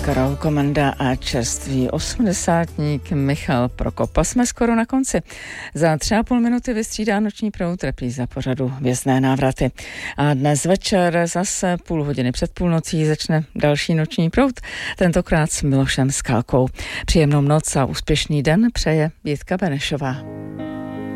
Karol Komenda a čerstvý osmdesátník Michal Prokop. A jsme skoro na konci. Za 3,5 minuty vystřídá noční proud repríza pořadu Hvězdné návraty. A dnes večer zase půl hodiny před půlnocí začne další noční proud, tentokrát s Milošem Skalkou. Příjemnou noc a úspěšný den přeje Jitka Benešová.